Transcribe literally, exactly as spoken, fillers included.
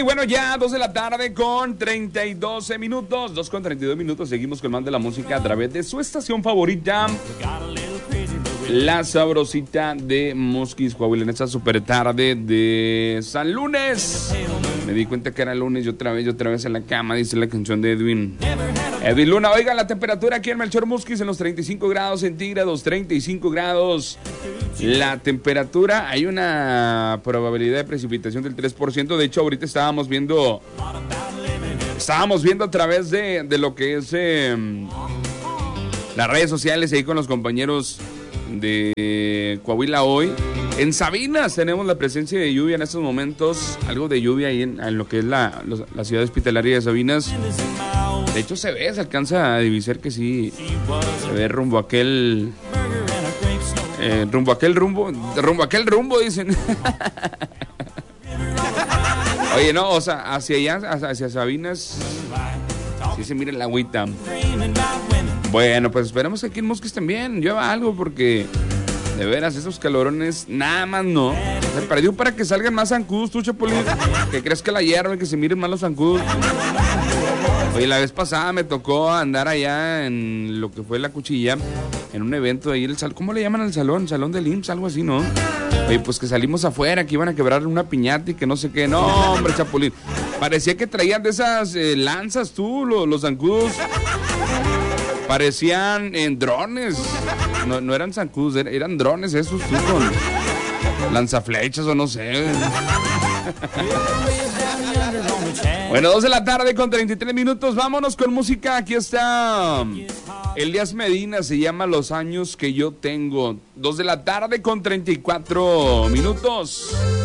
Y bueno, ya dos de la tarde con treinta y dos minutos, dos con treinta y dos minutos, seguimos con más de la música a través de su estación favorita, La Sabrosita de Musquis, Coahuila, en esta super tarde de San Lunes. Me di cuenta que era lunes y otra vez, y otra vez en la cama, dice la canción de Edwin. Edwin Luna, oiga, la temperatura aquí en Melchor Musquis en los treinta y cinco grados centígrados, treinta y cinco grados. La temperatura, hay una probabilidad de precipitación del tres por ciento. De hecho, ahorita estábamos viendo, estábamos viendo a través de, de lo que es eh, las redes sociales ahí con los compañeros de Coahuila Hoy. En Sabinas tenemos la presencia de lluvia en estos momentos, algo de lluvia ahí en, en lo que es la, la ciudad hospitalaria de Sabinas. De hecho se ve, se alcanza a divisar que sí, se ve rumbo a aquel, eh, rumbo a aquel rumbo, rumbo a aquel rumbo dicen. Oye, no, o sea, hacia allá, hacia Sabinas, sí se mira el agüita. Bueno, pues esperamos que aquí en Musquis también llueva algo, porque de veras, esos calorones, nada más no. Se perdió para que salgan más zancudos, tú, Chapulín. Que crees que la hierba, que se miren más los zancudos. Oye, la vez pasada me tocó andar allá en lo que fue la cuchilla, en un evento de ahí, el sal, ¿cómo le llaman al salón? Salón del I M S S, algo así, ¿no? Oye, pues que salimos afuera, que iban a quebrar una piñata y que no sé qué. No, hombre, Chapulín. Parecía que traían de esas eh, lanzas, tú, los, los zancudos. Parecían en drones. No, no eran zancudos, eran, eran drones esos, tú, con lanzaflechas o no sé. Bueno, dos de la tarde con treinta y tres minutos. Vámonos con música. Aquí está Elías Medina, se llama Los años que yo tengo. Dos de la tarde con treinta y cuatro minutos.